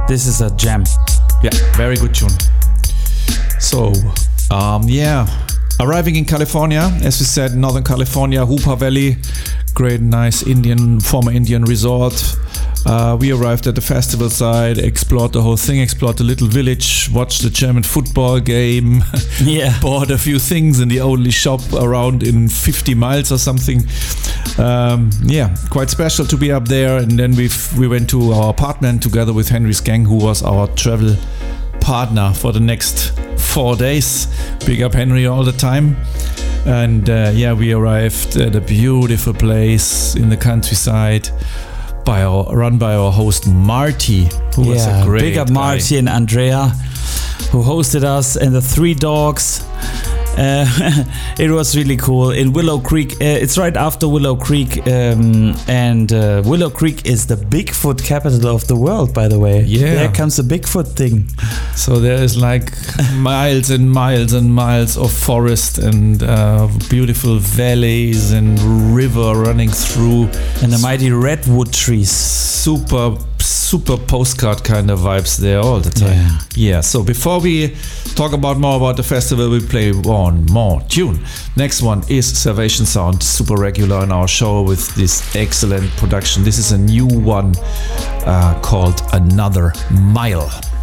This is a jam. Yeah, very good tune. So, arriving in California, as we said, Northern California, Hoopa Valley, great, nice former Indian resort. We arrived at the festival site, explored the whole thing, explored the little village, watched the German football game, bought a few things in the only shop around in 50 miles or something. Quite special to be up there. And then we went to our apartment together with Henry's gang, who was our travel partner for the next 4 days. Big up Henry all the time. And we arrived at a beautiful place in the countryside, run by our host Marty, who was a great big up guy. Marty and Andrea, who hosted us, and the 3 dogs. It was really cool in Willow Creek. It's right after Willow Creek, and Willow Creek is the Bigfoot capital of the world, by the way. Yeah, there comes the Bigfoot thing. So there is like miles and miles and miles of forest and beautiful valleys and river running through, and the mighty redwood trees. Super postcard kind of vibes there all the time. Yeah, so before we talk more about the festival, we play one more tune. Next one is Salvation Sound, super regular in our show with this excellent production. This is a new one called Another Mile.